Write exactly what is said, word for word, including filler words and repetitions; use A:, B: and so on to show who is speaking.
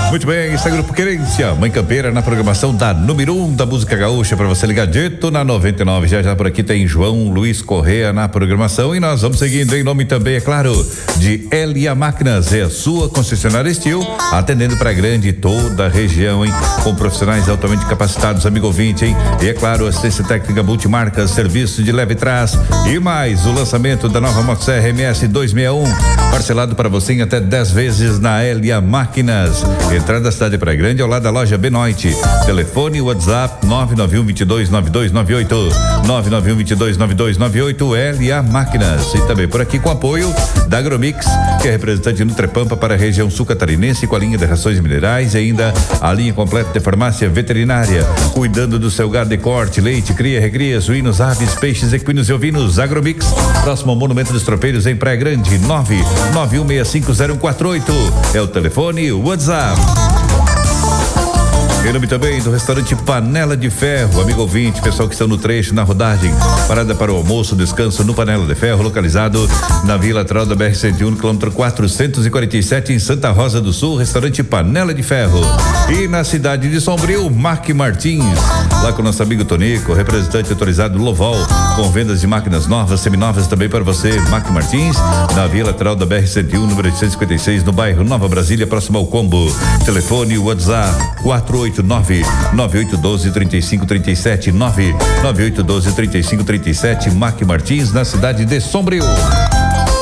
A: Muito bem, esse é o Grupo Querência, Mãe Campeira na programação da número um da música gaúcha para você ligar dito na noventa e nove. Já já por aqui tem João Luiz Correia na programação e nós vamos seguindo em nome também, é claro, de Elia Máquinas, é a sua concessionária Estil, atendendo para grande toda a região, hein? Com profissionais altamente capacitados, amigo ouvinte, hein? E é claro, assistência técnica multimarcas, serviço de leve trás e mais o lançamento da nova Motosserra M S duzentos e sessenta e um, parcelado para você em até dez vezes na Elia Máquinas. Entrada da cidade Praia Grande ao lado da loja Benoit. Telefone WhatsApp nove nove um, dois dois nove dois nove oito, nove nove um, dois dois nove dois nove oito, Elia Máquinas. E também por aqui com apoio da Agromix, que é representante no Trepampa para a região sul catarinense com a linha de rações minerais e ainda a linha completa de farmácia veterinária, cuidando do seu gado de corte, leite, cria, recria, suínos, aves, peixes, equinos e ovinos. Agromix, próximo ao Monumento dos Tropeiros em Praia Grande, nove nove um seis cinco zero um quatro oito é o telefone WhatsApp. Em nome também do restaurante Panela de Ferro, amigo ouvinte, pessoal que estão no trecho, na rodagem, parada para o almoço, descanso no Panela de Ferro, localizado na Vila Lateral da B R cento e um, quilômetro quatrocentos e quarenta e sete, em Santa Rosa do Sul, restaurante Panela de Ferro. E na cidade de Sombrio, Mac Martins, lá com nosso amigo Tonico, representante autorizado Loval, com vendas de máquinas novas, seminovas também para você, Mac Martins, na Vila Lateral da B R cento e um, número oitocentos e cinquenta e seis, no bairro Nova Brasília, próximo ao Combo. Telefone WhatsApp quatro oito nove, nove oito um dois, três cinco três sete, nove nove oito um dois, três cinco três sete, Mac Martins, na cidade de Sombrio.